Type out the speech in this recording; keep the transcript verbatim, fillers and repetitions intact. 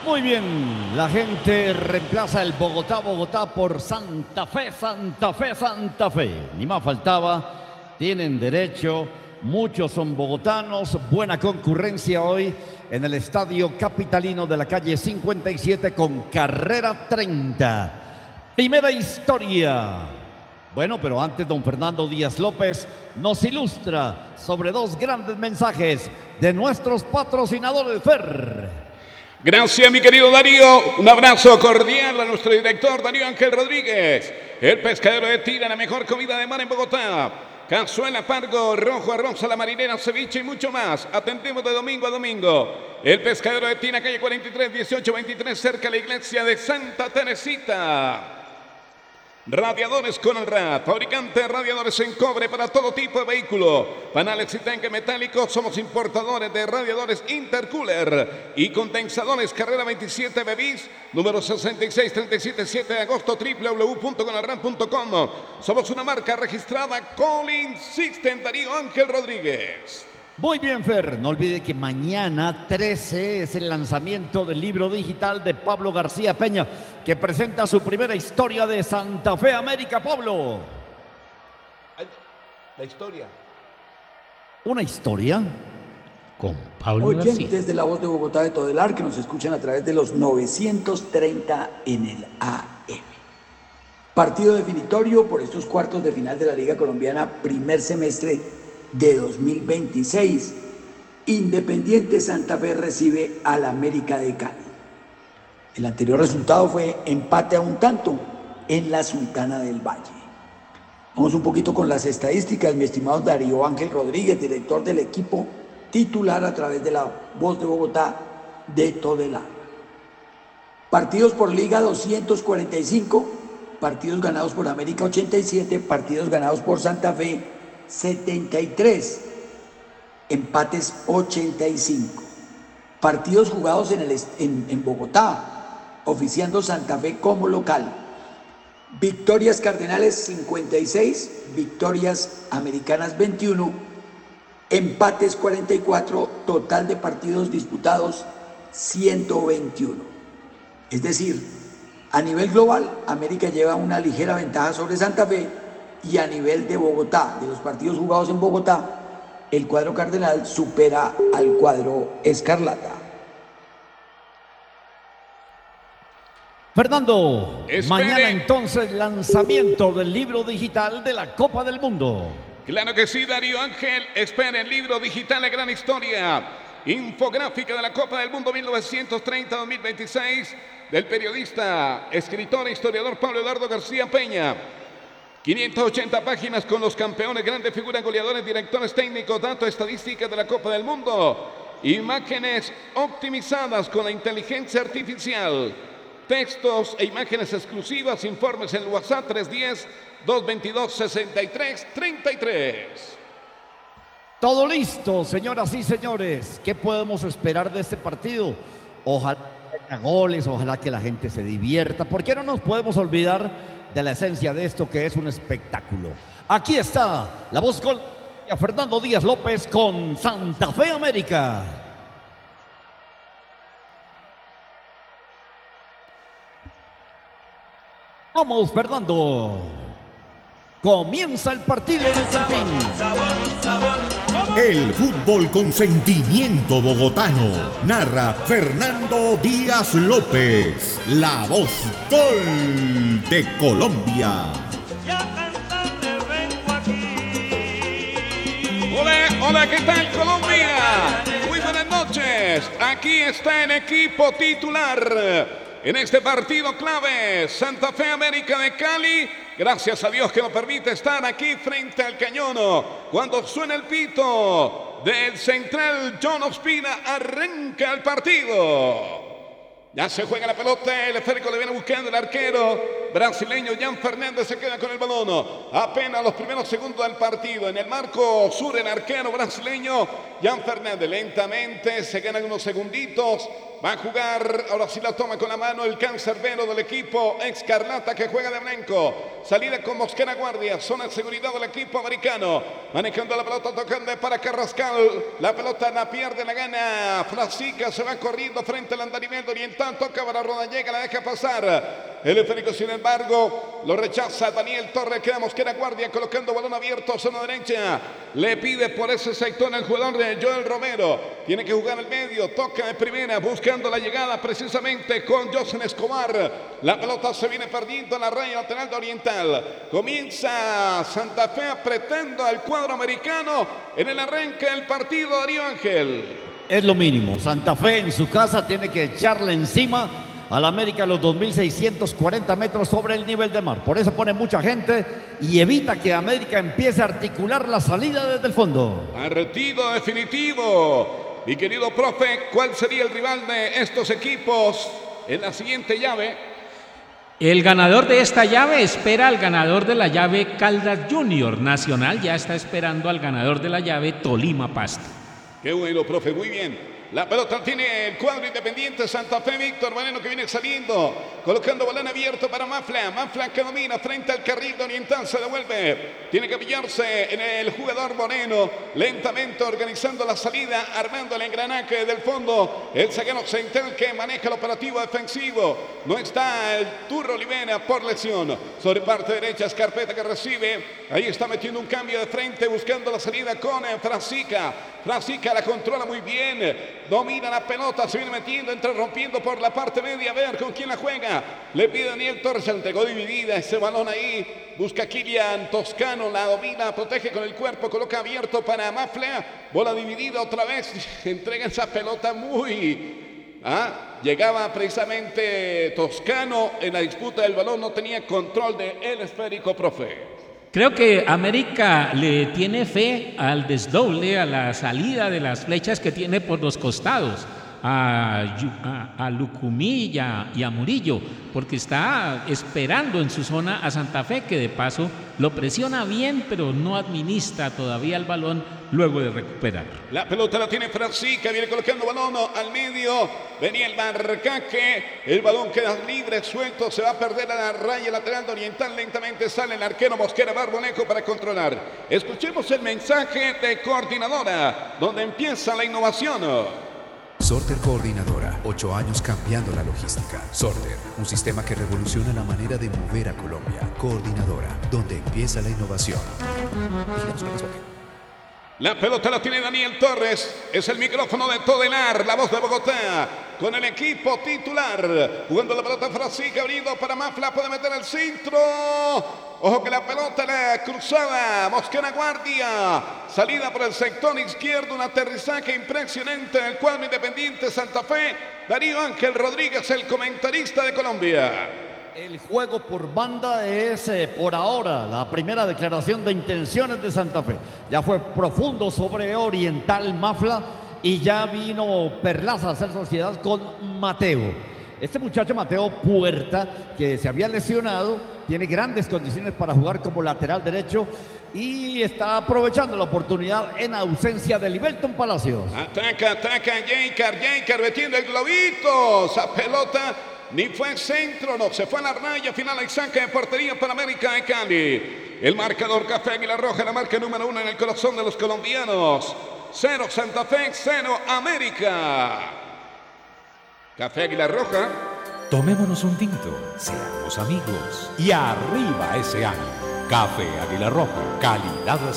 Muy bien, la gente reemplaza el Bogotá, Bogotá por Santa Fe, Santa Fe, Santa Fe. Ni más faltaba, tienen derecho, muchos son bogotanos, buena concurrencia hoy en el estadio capitalino de la calle cincuenta y siete con carrera treinta. Primera historia. Bueno, pero antes don Fernando Díaz López nos ilustra sobre dos grandes mensajes de nuestros patrocinadores Fer. Gracias, mi querido Darío. Un abrazo cordial a nuestro director Darío Ángel Rodríguez. El pescadero de Tira, la mejor comida de mar en Bogotá. Cazuela, pargo, rojo, arroz a la marinera, ceviche y mucho más. Atendemos de domingo a domingo. El pescadero de Tina, calle cuarenta y tres, dieciocho veintitrés, cerca de la iglesia de Santa Teresita. Radiadores Conelrad, fabricante de radiadores en cobre para todo tipo de vehículo. Panales y tanques metálicos, somos importadores de radiadores Intercooler y condensadores. Carrera veintisiete Bebis, número sesenta y seis treinta y siete, siete de agosto, doble u doble u doble u punto conelrad punto com. Somos una marca registrada Colin System, Darío Ángel Rodríguez. Muy bien, Fer. No olvide que mañana trece es el lanzamiento del libro digital de Pablo García Peña, que presenta su primera historia de Santa Fe América. Pablo. La historia. ¿Una historia? Con Pablo Oyentes García. de La Voz de Bogotá de Todelar, que nos escuchan a través de los novecientos treinta en el A M. Partido definitorio por estos cuartos de final de la Liga Colombiana, primer semestre de dos mil veintiséis. Independiente Santa Fe recibe al América de Cali. El anterior resultado fue empate a un tanto en la Sultana del Valle. Vamos un poquito con las estadísticas, mi estimado Darío Ángel Rodríguez, director del equipo titular a través de La Voz de Bogotá de Todelar. Partidos por liga doscientos cuarenta y cinco, partidos ganados por América ochenta y siete, partidos ganados por Santa Fe setenta y tres, empates ochenta y cinco. Partidos jugados en, el, en, en Bogotá, oficiando Santa Fe como local. Victorias Cardenales cincuenta y seis, victorias Americanas veintiuno, empates cuarenta y cuatro, total de partidos disputados ciento veintiuno. Es decir, a nivel global, América lleva una ligera ventaja sobre Santa Fe, y a nivel de Bogotá, de los partidos jugados en Bogotá, el cuadro cardenal supera al cuadro escarlata. Fernando, Espere. Mañana entonces lanzamiento del libro digital de la Copa del Mundo. Claro que sí, Darío Ángel. Espera el libro digital La Gran Historia. Infográfica de la Copa del Mundo mil novecientos treinta a dos mil veintiséis del periodista, escritor e historiador Pablo Eduardo García Peña. quinientas ochenta páginas con los campeones, grandes figuras, goleadores, directores técnicos, datos, estadísticas de la Copa del Mundo. Imágenes optimizadas con la inteligencia artificial. Textos e imágenes exclusivas, informes en el WhatsApp tres uno cero, dos dos dos, seis tres tres tres. Todo listo, señoras y señores. ¿Qué podemos esperar de este partido? Ojalá haya goles, ojalá que la gente se divierta. ¿Por qué no nos podemos olvidar de la esencia de esto que es un espectáculo? Aquí está la voz con Fernando Díaz López con Santa Fe América. Vamos, Fernando. Comienza el partido en el Campín. El fútbol con sentimiento bogotano. Narra Fernando Díaz López. La voz gol de Colombia. Hola, hola, ¿qué tal Colombia? Muy buenas noches. Aquí está el equipo titular en este partido clave, Santa Fe América de Cali. Gracias a Dios que nos permite estar aquí frente al cañón. Cuando suena el pito del central John Ospina, arranca el partido. Ya se juega la pelota, el esférico le viene buscando el arquero. brasileño Jan Fernández se queda con el balón. Apenas los primeros segundos del partido. En el marco sur, el arquero brasileño Jan Fernández lentamente se gana unos segunditos. Va a jugar, ahora sí la toma con la mano el cancerbero del equipo Escarlata que juega de blanco. Salida con Mosquera Guardia, zona de seguridad del equipo americano. Manejando la pelota, tocando para Carrascal. La pelota la pierde, la gana Frasica, se va corriendo frente al andarivel oriental. Toca para Rodallega, la deja pasar. El esférico, sin embargo, lo rechaza Daniel Torres. Queda Mosquera Guardia colocando balón abierto, zona derecha. Le pide por ese sector el jugador de Joel Romero. Tiene que jugar el medio, toca de primera, buscando la llegada precisamente con Josen Escobar. La pelota se viene perdiendo en la raya lateral de Oriental. Comienza Santa Fe apretando al cuadro americano en el arranque del partido, Darío Ángel. Es lo mínimo. Santa Fe en su casa tiene que echarle encima al América los dos mil seiscientos cuarenta metros sobre el nivel del mar. Por eso pone mucha gente y evita que América empiece a articular la salida desde el fondo. Partido definitivo. Mi querido profe, ¿cuál sería el rival de estos equipos en la siguiente llave? El ganador de esta llave espera al ganador de la llave Caldas Junior. Nacional ya está esperando al ganador de la llave Tolima Pasto. Qué bueno, profe, muy bien. La pelota tiene el cuadro Independiente Santa Fe. Víctor Moreno que viene saliendo, colocando balón abierto para Mafla. Mafla que domina frente al carril de Oriental, se devuelve. Tiene que pillarse en el jugador Moreno, lentamente organizando la salida, armando el engranaje del fondo. El zaguero central que maneja el operativo defensivo. No está el Turro Olivera por lesión. Sobre parte derecha, Escarpeta que recibe. Ahí está metiendo un cambio de frente, buscando la salida con Frasica. Frasica la controla muy bien. Domina la pelota, se viene metiendo, entra rompiendo por la parte media. A ver con quién la juega. Le pide Daniel Torres, se entregó dividida ese balón ahí. Busca a Kilian Toscano, la domina, protege con el cuerpo, coloca abierto para Mafla. Bola dividida otra vez. Entrega esa pelota muy... Ah, llegaba precisamente Toscano en la disputa del balón, no tenía control del esférico, profe. Creo que América le tiene fe al desdoble, a la salida de las flechas que tiene por los costados, a, a, a Lucumí y a, y a Murillo, porque está esperando en su zona a Santa Fe, que de paso lo presiona bien, pero no administra todavía el balón luego de recuperar. La pelota la tiene Frasica, viene colocando balón al medio, venía el marcaje, el balón queda libre, suelto, se va a perder a la raya lateral de Oriental, lentamente sale el arquero Mosquera Barbonejo para controlar. Escuchemos el mensaje de Coordinadora, donde empieza la innovación. Sorter Coordinadora, ocho años cambiando la logística. Sorter, un sistema que revoluciona la manera de mover a Colombia. Coordinadora, donde empieza la innovación. La pelota la tiene Daniel Torres, es el micrófono de Todelar, la voz de Bogotá, con el equipo titular, jugando la pelota Frasica, abriendo para Mafla, puede meter el centro, ojo que la pelota la cruzada, Mosquera Guardia, salida por el sector izquierdo, un aterrizaje impresionante del cuadro Independiente Santa Fe. Darío Ángel Rodríguez, el comentarista de Colombia. El juego por banda es eh, por ahora la primera declaración de intenciones de Santa Fe. Ya fue profundo sobre Oriental Mafla y ya vino Perlaza a hacer sociedad con Mateo. Este muchacho Mateo Puerta, que se había lesionado, tiene grandes condiciones para jugar como lateral derecho y está aprovechando la oportunidad en ausencia de Libelton Palacios. Ataca, ataca Jaicar, Jaicar metiendo el globito, esa pelota... Ni fue centro, no, se fue a la raya final y saque de portería para América de Cali. El marcador Café Águila Roja, la marca número uno en el corazón de los colombianos. Cero Santa Fe, cero América. Café Águila Roja. Tomémonos un tinto, seamos amigos y arriba ese año. Café Águila Roja, calidad